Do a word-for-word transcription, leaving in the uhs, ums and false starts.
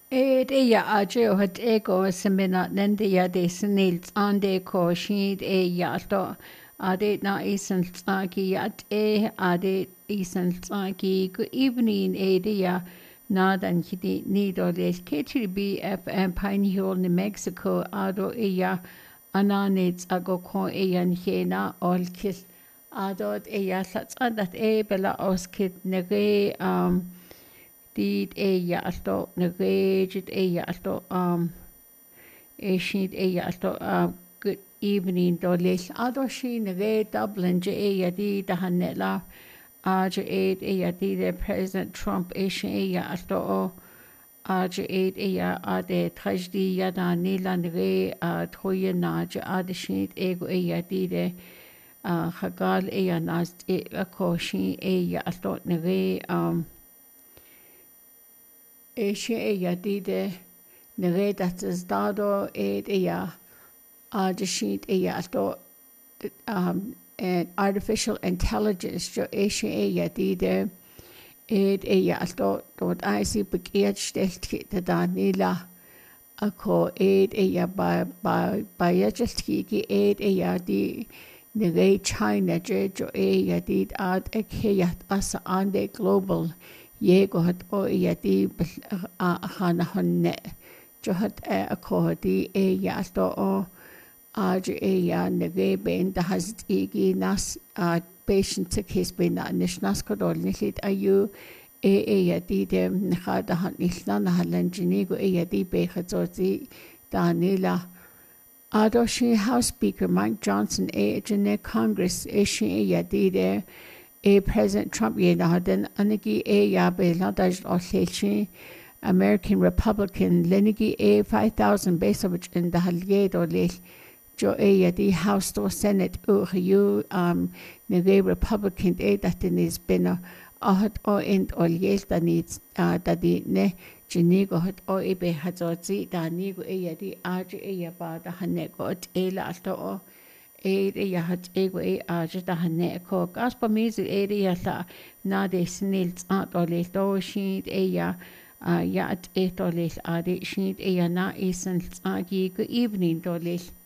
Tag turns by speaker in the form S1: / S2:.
S1: Ed eia ajo hat ego semina nende ya de senils ande ko shid e yato ade na isen tsaki yat e ade isen tsaki good evening edia nadan kidi nido les ketri B F M Pine Hill New Mexico ado eia ananets ago ko eia nhena olkis adot eia satsadat e bela oskit nege um Did ella alto negejit ella alto um eshit ella alto um good evening dolis ado shi nege Dublin je ella di dahanela aja aid ella di de President Trump eshin ella alto o aja aid ella ade tragedi yada nila nege a toye naja ade shit ego ella di de uh hagal ella nas e akoshi ella alto nege um Eshe ella dide nere dat is dado et ella adeshit ella alto um and artificial intelligence jo eshe ella dide et ella alto dort eisi begehrt stellt da danila ako et ella ba ba ba yajeltki et ella di nere China je jo ella did ad ekeyat asa ande global Jego hat o yadi a hana honne johat a kohdi e yasto o aj e ya nege ben da hast igi nas a patient to case ben na nishnas kodol nihlit ayu e e yadi de khada han islan halan jinigo e yadi be khazoti danila Adoshi House Speaker Mike Johnson e jene Congress e shi e yadi de A President Trump yenahaden anigi a yabe ladaj ollechi American Republican lenigi a five thousand besovich in the halged ole jo a yadi House or Senate ur you um nege Republican a that is been a ahat o end olyel that needs uh that the ne jinigo hat o ebe hazoti da nigo a yadi aj a yaba da hanegot e la to Ede ya hat ego e aja da hane ko gaspa mizu ede ya la na de snils at ole do shid e ya ya at et ole ade shid e ya na isen agi good evening dole